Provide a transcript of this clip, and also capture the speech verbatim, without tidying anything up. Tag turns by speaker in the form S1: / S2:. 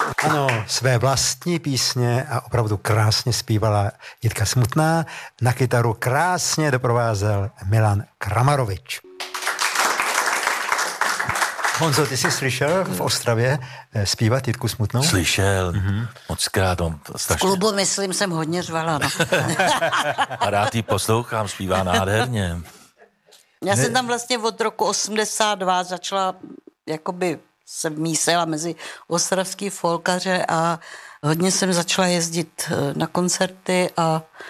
S1: Ano, své vlastní písně a opravdu krásně zpívala Jitka Smutná. Na kytaru krásně doprovázel Milan Kramarovič. Honzo, ty jsi slyšel v Ostravě zpívat Jitku Smutnou?
S2: Slyšel, mm-hmm. mockrát. On,
S3: v klubu, myslím, jsem hodně řvala. No.
S2: A rád ji poslouchám, zpívá nádherně.
S3: Já jsem tam vlastně od roku osmdesát dva začala, jakoby se mísela mezi ostravský folkaře a hodně jsem začala jezdit na koncerty a